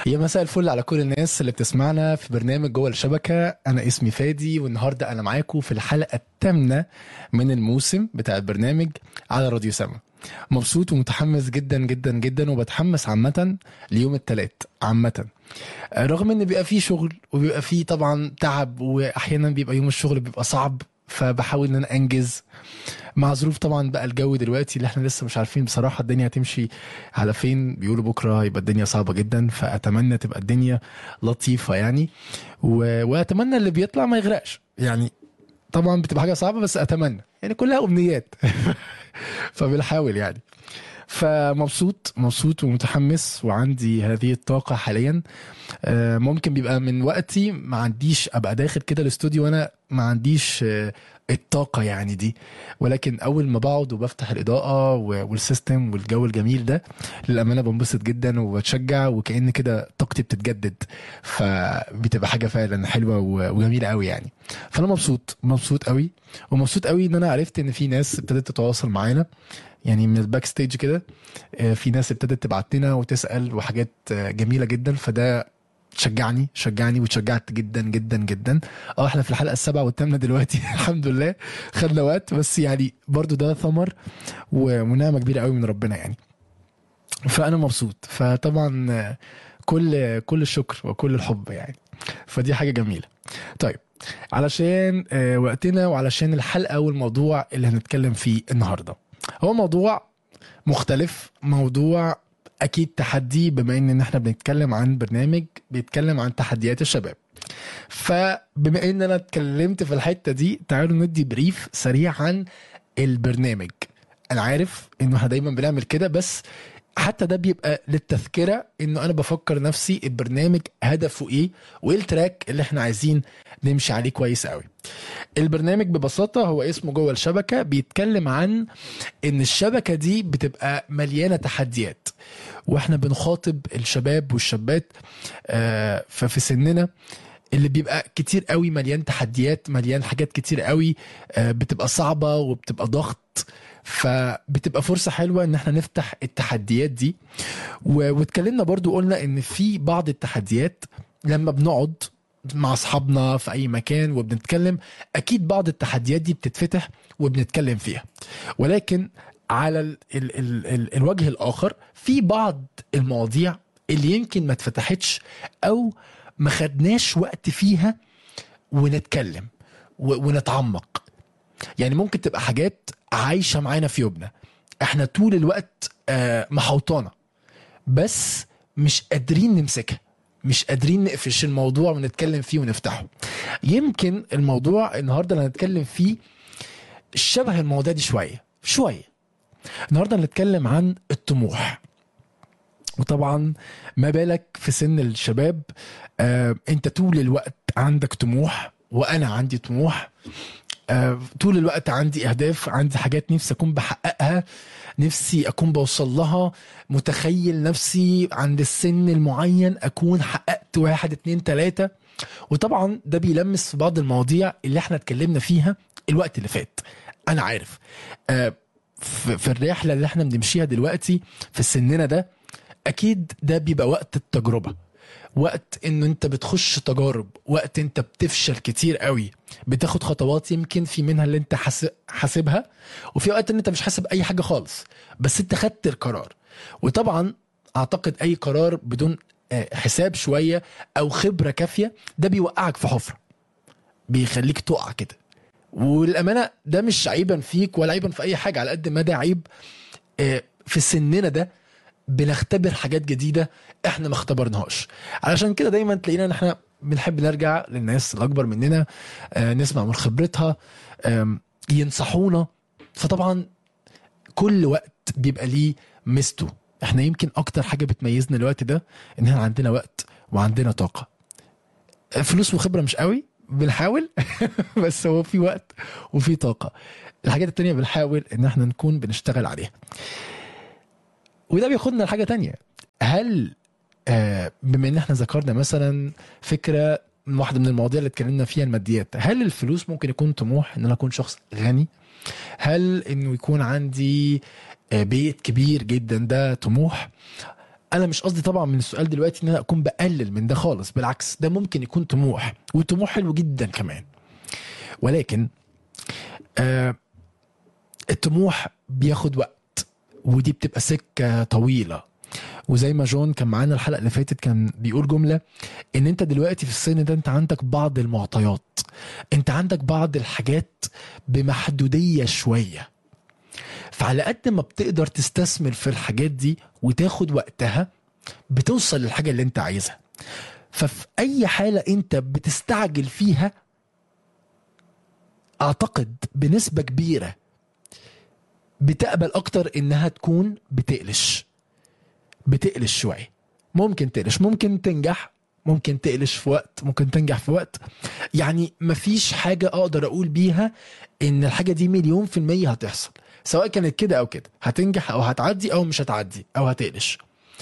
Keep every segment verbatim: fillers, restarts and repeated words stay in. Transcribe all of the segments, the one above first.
يا مساء الفل على كل الناس اللي بتسمعنا في برنامج جوه الشبكة. أنا اسمي فادي، والنهاردة أنا معاكم في الحلقة الثامنة من الموسم بتاع البرنامج على راديو سما. مبسوط ومتحمس جدا جدا جدا، وبتحمس عامة ليوم التلات عامة، رغم ان بيبقى فيه شغل وبيبقى فيه طبعا تعب، واحيانا بيبقى يوم الشغل بيبقى صعب، فبحاول ان انا انجز مع ظروف طبعا بقى الجو دلوقتي اللي احنا لسه مش عارفين بصراحة الدنيا هتمشي على فين. بيقولوا بكرة يبقى الدنيا صعبة جدا، فأتمنى تبقى الدنيا لطيفة يعني، و... وأتمنى اللي بيطلع ما يغرقش يعني. طبعا بتبقى حاجة صعبة بس أتمنى، يعني كلها أمنيات. فبنحاول يعني. فمبسوط مبسوط ومتحمس وعندي هذه الطاقة حاليا. آه، ممكن بيبقى من وقتي ما عنديش ابقى داخل كده الاستوديو وانا ما عنديش آه، الطاقة يعني دي، ولكن اول ما بقعد وبفتح الاضاءة و- والسيستم والجو الجميل ده، للأمانة بنبسط جدا وبتشجع، وكأن كده طاقتي بتتجدد، فبتبقى حاجة فعلا حلوة و- وجميلة قوي يعني. فانا مبسوط مبسوط قوي، ومبسوط قوي ان انا عرفت ان في ناس ابتدت تتواصل معانا يعني من الباك ستيج كده. آه، في ناس ابتدت تبعت لنا وتسأل وحاجات آه، جميلة جدا، فده شجعني شجعني وتشجعت جدا جدا جدا. اه احنا في الحلقه السابعه والثامنه دلوقتي. الحمد لله، خدنا وقت بس يعني برضو ده ثمر و- ونعمه كبيره قوي من ربنا يعني. فانا مبسوط، فطبعا آه، كل كل الشكر وكل الحب يعني، فدي حاجه جميله. طيب، علشان آه، وقتنا وعلشان الحلقه والموضوع اللي هنتكلم فيه النهارده، هو موضوع مختلف، موضوع اكيد تحدي، بما ان احنا بنتكلم عن برنامج بيتكلم عن تحديات الشباب. فبما ان انا اتكلمت في الحتة دي، تعالوا ندي بريف سريع عن البرنامج. انا عارف انه احنا دايما بنعمل كده، بس حتى ده بيبقى للتذكرة انه انا بفكر نفسي البرنامج هدفه ايه، وايه التراك اللي احنا عايزين نمشي عليه كويس قوي. البرنامج ببساطة هو اسمه جوه الشبكة، بيتكلم عن ان الشبكة دي بتبقى مليانة تحديات، واحنا بنخاطب الشباب والشابات آه، ففي سننا اللي بيبقى كتير قوي مليان تحديات، مليان حاجات كتير قوي آه، بتبقى صعبة وبتبقى ضغط. فبتبقى فرصة حلوة ان احنا نفتح التحديات دي، و- واتكلمنا برضو قلنا ان في بعض التحديات لما بنقعد مع اصحابنا في اي مكان وبنتكلم، اكيد بعض التحديات دي بتتفتح وبنتكلم فيها، ولكن على ال ال ال ال الوجه الاخر في بعض المواضيع اللي يمكن ما اتفتحتش او ما خدناش وقت فيها ونتكلم و- ونتعمق. يعني ممكن تبقى حاجات عايشة معانا في يومنا، احنا طول الوقت آه، محوطانا، بس مش قادرين نمسكها، مش قادرين نقفش الموضوع ونتكلم فيه ونفتحه. يمكن الموضوع النهارده اللي هنتكلم فيه شبه المواضيع دي شويه شويه. النهارده هنتكلم عن الطموح، وطبعا ما بالك في سن الشباب. آه، انت طول الوقت عندك طموح، وانا عندي طموح. آه، طول الوقت عندي اهداف، عندي حاجات نفسي اكون بحققها، نفسي اكون بوصل لها، متخيل نفسي عند السن المعين اكون حققت واحد اتنين تلاتة. وطبعا ده بيلمس في بعض المواضيع اللي احنا اتكلمنا فيها الوقت اللي فات. انا عارف آه، في في الرحلة اللي احنا بنمشيها دلوقتي في سننا ده، اكيد ده بيبقى وقت التجربة، وقت ان انت بتخش تجارب، وقت انت بتفشل كتير قوي، بتاخد خطوات يمكن في منها اللي انت حاسب حاسبها، وفي وقت ان انت مش حاسب اي حاجة خالص، بس انت خدت القرار. وطبعا اعتقد اي قرار بدون آه، حساب شوية او خبرة كافية ده بيوقعك في حفرة، بيخليك تقع كده. والامانة ده مش عيبا فيك ولا عيبا في اي حاجة، على قد ما ده عيب آه، في سننا ده بنختبر حاجات جديدة احنا ما اختبرناهاش. علشان كده دايما تلاقينا ان احنا بنحب نرجع للناس الاكبر مننا، آه، نسمع من خبرتها، آم، ينصحونا. فطبعا كل وقت بيبقى ليه ميزته. احنا يمكن اكتر حاجة بتميزنا الوقت ده ان احنا عندنا وقت وعندنا طاقة. آه، فلوس وخبرة مش قوي، بنحاول. بس هو في وقت وفي طاقة. الحاجات التانية بنحاول ان احنا نكون بنشتغل عليها. وده بياخدنا لحاجة تانية. هل آه، بما ان احنا ذكرنا مثلا فكره من واحده من المواضيع اللي اتكلمنا فيها الماديات، هل الفلوس ممكن يكون طموح ان انا اكون شخص غني؟ هل انه يكون عندي آه، بيت كبير جدا ده طموح؟ انا مش قصدي طبعا من السؤال دلوقتي ان انا اكون بقلل من ده خالص، بالعكس ده ممكن يكون طموح، وطموح حلو جدا كمان. ولكن آه الطموح بياخد وقت، ودي بتبقى سكة طويلة. وزي ما جون كان معانا الحلقة اللي فاتت كان بيقول جملة، ان انت دلوقتي في السن ده انت عندك بعض المعطيات، انت عندك بعض الحاجات بمحدودية شوية، فعلى قد ما بتقدر تستثمر في الحاجات دي وتاخد وقتها بتوصل للحاجة اللي انت عايزها. ففي اي حالة انت بتستعجل فيها اعتقد بنسبة كبيرة بتقبل اكتر انها تكون بتقلش بتقلش شوية. ممكن تقلش، ممكن تنجح، ممكن تقلش في وقت، ممكن تنجح في وقت. يعني مفيش حاجة اقدر اقول بيها ان الحاجة دي مليون في المية هتحصل، سواء كانت كده او كده، هتنجح او هتعدي او مش هتعدي او هتقلش.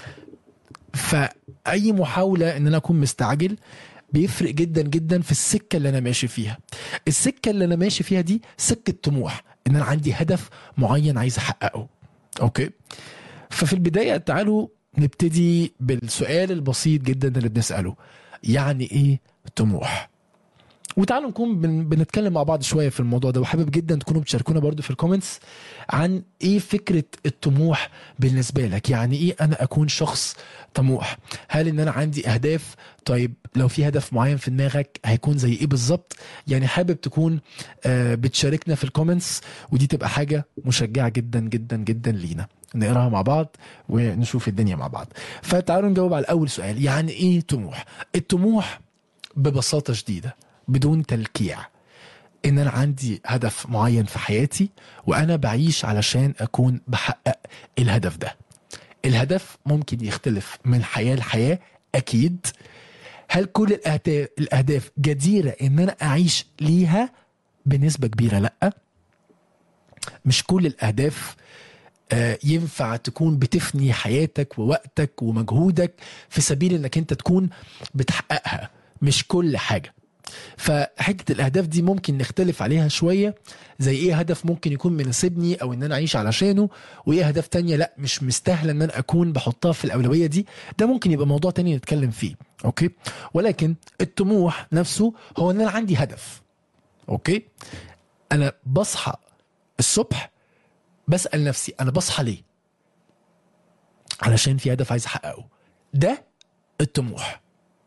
فاي محاولة ان انا اكون مستعجل بيفرق جدا جدا في السكة اللي انا ماشي فيها. السكة اللي انا ماشي فيها دي سكة طموح، ان انا عندي هدف معين عايز احققه. اوكي، ففي البداية تعالوا نبتدي بالسؤال البسيط جدا اللي بنسأله، يعني ايه طموح؟ وتعالوا نكون بن... بنتكلم مع بعض شوية في الموضوع ده، وحابب جدا تكونوا بتشاركونا برضو في الكومنتس عن ايه فكرة الطموح بالنسبة لك. يعني ايه انا اكون شخص طموح؟ هل ان انا عندي اهداف؟ طيب لو في هدف معين في دماغك هيكون زي ايه بالظبط؟ يعني حابب تكون آه بتشاركنا في الكومنتس، ودي تبقى حاجة مشجعة جدا جدا جدا لينا نقراها مع بعض ونشوف الدنيا مع بعض. فتعالوا نجاوب على اول سؤال، يعني ايه طموح؟ الطموح ببساطة شديدة بدون تلكيع ان انا عندي هدف معين في حياتي وانا بعيش علشان اكون بحقق الهدف ده. الهدف ممكن يختلف من حياة لحياة اكيد. هل كل الأهداف, الاهداف جديرة ان انا اعيش ليها؟ بنسبة كبيرة لا. مش كل الاهداف آه ينفع تكون بتفني حياتك ووقتك ومجهودك في سبيل انك انت تكون بتحققها، مش كل حاجة. فحته الاهداف دي ممكن نختلف عليها شويه، زي ايه هدف ممكن يكون مناسبني او ان انا اعيش علشانه، وايه اهداف تانية لا مش مستاهله ان انا اكون بحطها في الاولويه دي. ده ممكن يبقى موضوع تاني نتكلم فيه. اوكي، ولكن الطموح نفسه هو ان انا عندي هدف. اوكي، انا بصحى الصبح بسال نفسي انا بصحى ليه؟ علشان في هدف عايز احققه. ده الطموح.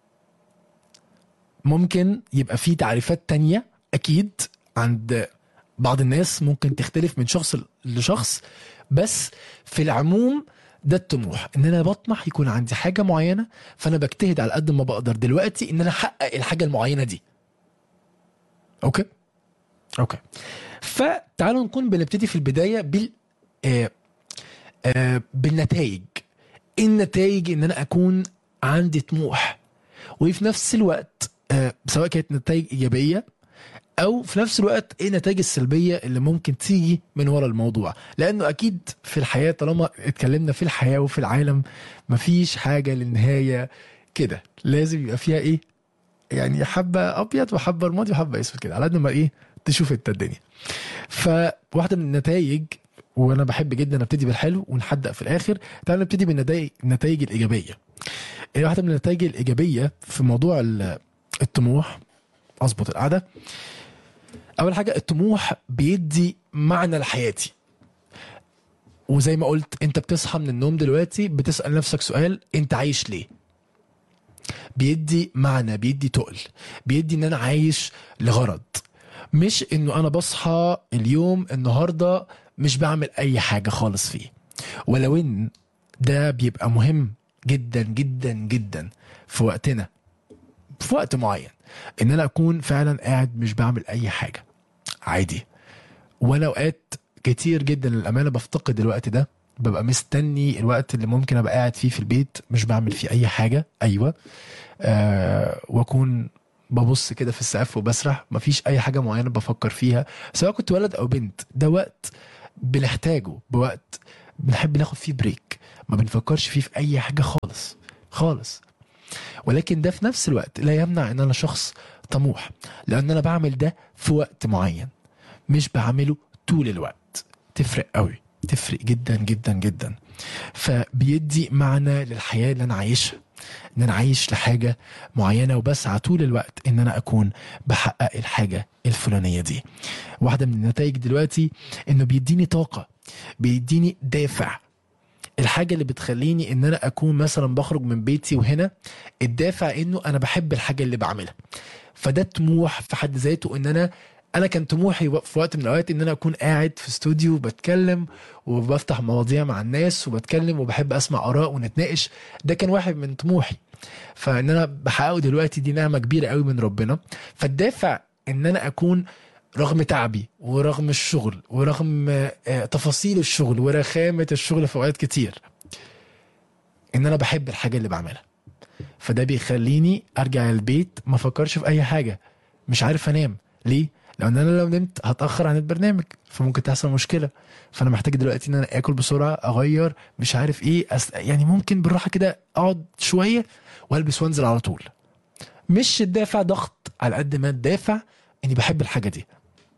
ممكن يبقى في تعريفات تانية أكيد عند بعض الناس، ممكن تختلف من شخص لشخص، بس في العموم ده الطموح، ان انا بطمح يكون عندي حاجة معينة، فانا بجتهد على قد ما بقدر دلوقتي ان انا احقق الحاجة المعينة دي. اوكي اوكي فتعالوا نكون بنبتدي في البداية بال آه آه بالنتائج. النتائج ان انا اكون عندي طموح، وفي نفس الوقت آه سواء كانت نتائج ايجابيه او في نفس الوقت ايه النتائج السلبيه اللي ممكن تيجي من ورا الموضوع. لانه اكيد في الحياه طالما اتكلمنا في الحياه وفي العالم مفيش حاجه للنهايه كده، لازم يبقى فيها ايه يعني حبه ابيض وحبه رمادي وحبه اسود كده، على قد ما ايه تشوف انت الدنيا. فواحده من النتائج، وانا بحب جدا ابتدي بالحلو ونحدق في الاخر، تعالوا نبتدي بالنتائج النتائج الايجابيه. واحده من النتائج الايجابيه في موضوع الطموح، اظبط القعده. اول حاجه الطموح بيدي معنى لحياتي. وزي ما قلت انت بتصحى من النوم دلوقتي بتسال نفسك سؤال، انت عايش ليه؟ بيدي معنى، بيدي تقل، بيدي ان انا عايش لغرض، مش انه انا بصحى اليوم النهارده مش بعمل اي حاجه خالص فيه. ولو ان ده بيبقى مهم جدا جدا جدا في وقتنا، في وقت معين، ان انا اكون فعلا قاعد مش بعمل اي حاجه عادي. وانا اوقات كتير جدا للامانه بفتقد الوقت ده، ببقى مستني الوقت اللي ممكن ابقى قاعد فيه في البيت مش بعمل فيه اي حاجه. ايوه آه واكون ببص كده في السقف وبسرح، مفيش اي حاجه معينه بفكر فيها، سواء كنت ولد او بنت. ده وقت بنحتاجه، بوقت بنحب ناخد فيه بريك، ما بنفكرش فيه في اي حاجه خالص خالص. ولكن ده في نفس الوقت لا يمنع ان انا شخص طموح، لان انا بعمل ده في وقت معين، مش بعمله طول الوقت. تفرق قوي، تفرق جدا جدا جدا. فبيدي معنى للحياة اللي انا عايشها، ان انا عايش لحاجة معينة وبسعى طول الوقت ان انا اكون بحقق الحاجة الفلانية دي. واحدة من النتائج دلوقتي انه بيديني طاقة، بيديني دافع. الحاجة اللي بتخليني ان انا اكون مثلا بخرج من بيتي وهنا، الدافع انه انا بحب الحاجة اللي بعملها. فده طموح في حد ذاته. ان انا انا كان طموحي في وقت من الاوقات ان انا اكون قاعد في استوديو بتكلم وبفتح مواضيع مع الناس وبتكلم وبحب اسمع اراء ونتناقش. ده كان واحد من طموحي، فان انا بحققه دلوقتي دي نعمة كبيرة قوي من ربنا. فالدافع ان انا اكون رغم تعبي ورغم الشغل ورغم آه، تفاصيل الشغل ورخامة الشغل في اوقات كتير، ان انا بحب الحاجة اللي بعملها. فده بيخليني ارجع البيت ما افكرش في اي حاجة، مش عارف انام. ليه؟ لان انا لو نمت هتاخر عن البرنامج فممكن تحصل مشكله. فانا محتاج دلوقتي ان انا اكل بسرعه، اغير مش عارف ايه أس... يعني ممكن بالراحه كده اقعد شويه والبس وانزل على طول. مش الدافع ضغط على قد ما الدافع اني بحب الحاجه دي.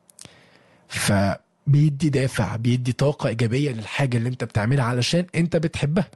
فبيدي دافع، بيدي طاقه ايجابيه للحاجه اللي انت بتعملها علشان انت بتحبها.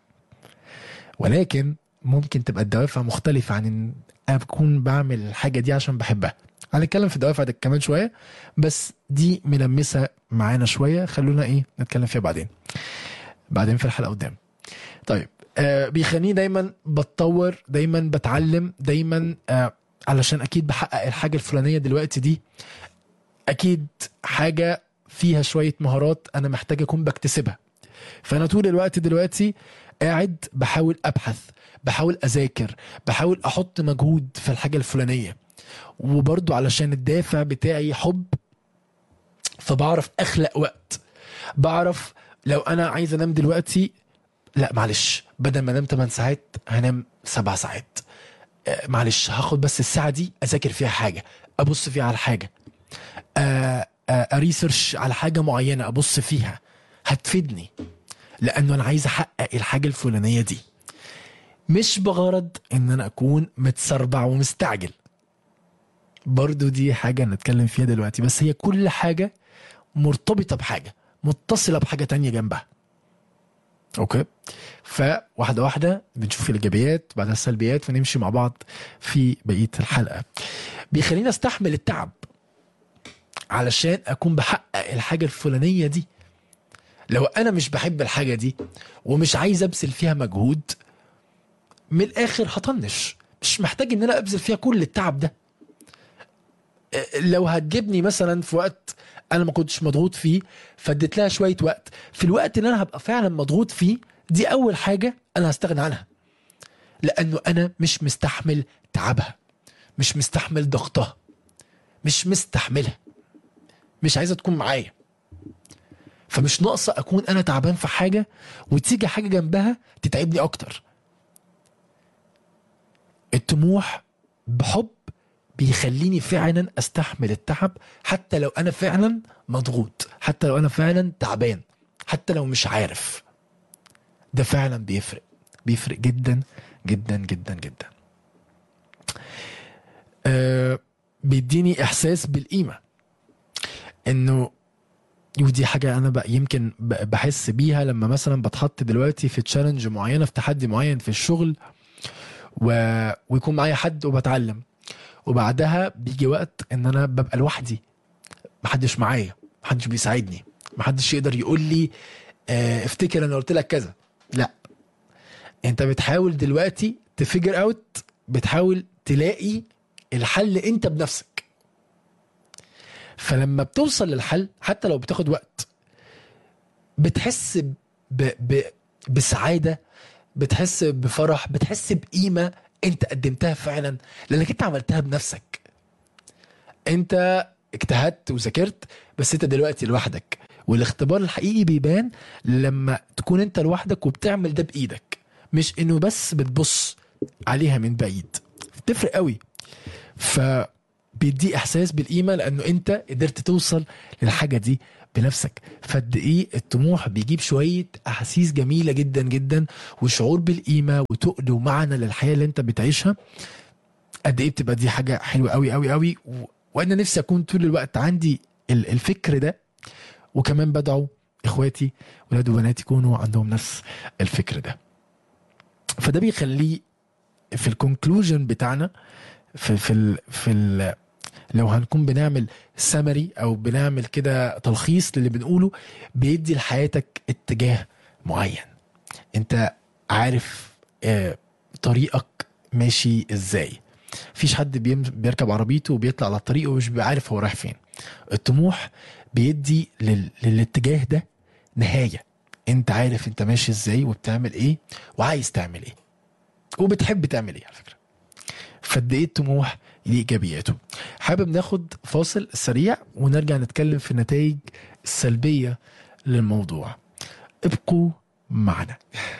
ولكن ممكن تبقى الدوافع مختلفة عن ان انا بكون بعمل الحاجة دي عشان بحبها. هنتكلم في الدوافع دي كمان شوية، بس دي ملمسة معانا شوية، خلونا ايه نتكلم فيها بعدين بعدين في الحلقة قدام. طيب آه بيخليني دايما بتطور، دايما بتعلم، دايما آه علشان اكيد بحقق الحاجة الفلانية دلوقتي دي. اكيد حاجة فيها شوية مهارات انا محتاج اكون بكتسبها. فانا طول الوقت دلوقتي قاعد بحاول ابحث، بحاول اذاكر، بحاول احط مجهود في الحاجة الفلانية. وبرضو علشان الدافع بتاعي حب، فبعرف اخلق وقت. بعرف لو انا عايز انام دلوقتي، لا معلش، بدل ما انام ثماني ساعات هنام سبع ساعات. آه، معلش هاخد بس الساعة دي اذاكر فيها حاجة، ابص فيها على حاجة، آه، آه، اريسيرش على حاجة معينة ابص فيها هتفيدني، لانه انا عايز احقق الحاجة الفلانية دي. مش بغرض ان انا اكون متسربع ومستعجل. برضو دي حاجة نتكلم فيها دلوقتي، بس هي كل حاجة مرتبطة بحاجة، متصلة بحاجة تانية جنبها. اوكي، فواحدة واحدة بنشوف الايجابيات بعدها السلبيات ونمشي مع بعض في بقية الحلقة. بيخلينا استحمل التعب علشان اكون بحقق الحاجة الفلانية دي. لو انا مش بحب الحاجة دي ومش عايز ابذل فيها مجهود، من الاخر هطنش، مش محتاج ان انا ابذل فيها كل التعب ده. لو هتجيبني مثلا في وقت انا ما كنتش مضغوط فيه، فاديت لها شويه وقت، في الوقت اللي انا هبقى فعلا مضغوط فيه، دي اول حاجه انا هستغنى عنها، لانه انا مش مستحمل تعبها، مش مستحمل ضغطها، مش مستحملها، مش عايزه تكون معايا. فمش ناقصه اكون انا تعبان في حاجه وتيجي حاجه جنبها تتعبني اكتر. الطموح بحب بيخليني فعلا استحمل التعب، حتى لو انا فعلا مضغوط، حتى لو انا فعلا تعبان، حتى لو مش عارف. ده فعلا بيفرق، بيفرق جدا جدا جدا جدا. أه بيديني احساس بالقيمة، انه ودي حاجة انا بقى يمكن بحس بيها لما مثلا بتحط دلوقتي في تشالنج معينة، في تحدي معين في الشغل، و... ويكون معايا حد وبتعلم، وبعدها بيجي وقت ان انا ببقى لوحدي، محدش معايا، محدش بيساعدني، محدش يقدر يقول لي اه افتكر انا قلت لك كذا. لا، انت بتحاول دلوقتي تفجر اوت، بتحاول تلاقي الحل انت بنفسك. فلما بتوصل للحل حتى لو بتاخد وقت، بتحس ب... ب... بسعادة، بتحس بفرح، بتحس بقيمة انت قدمتها فعلا، لانك انت عملتها بنفسك. انت اجتهدت وذاكرت، بس انت دلوقتي لوحدك. والاختبار الحقيقي بيبان لما تكون انت لوحدك وبتعمل ده بايدك، مش انه بس بتبص عليها من بعيد. بتفرق قوي. فبيدي احساس بالقيمة لانه انت قدرت توصل للحاجة دي بنفسك. فقد ايه الطموح بيجيب شوية احاسيس جميلة جدا جدا، وشعور بالقيمة وتقل ومعنى للحياة اللي انت بتعيشها. قد ايه بتبقى دي حاجة حلوة قوي قوي قوي. و... وانا نفسي اكون طول الوقت عندي الفكر ده. وكمان بدعو اخواتي ولاد وبنات يكونوا عندهم نفس الفكر ده. فده بيخليه في الكونكلوجن بتاعنا في في ال في ال لو هنكون بنعمل سمري او بنعمل كده تلخيص للي بنقوله، بيدي لحياتك اتجاه معين، انت عارف اه طريقك ماشي ازاي. مفيش حد بيم- بيركب عربيته وبيطلع على الطريق ومش بيبقى عارف هو رايح فين. الطموح بيدي لل... للاتجاه ده نهاية، انت عارف انت ماشي ازاي وبتعمل ايه وعايز تعمل ايه وبتحب تعمل ايه على فكرة. فقد ايه الطموح ليه ايجابياته. حابب ناخد فاصل سريع ونرجع نتكلم في النتائج السلبية للموضوع. ابقوا معنا.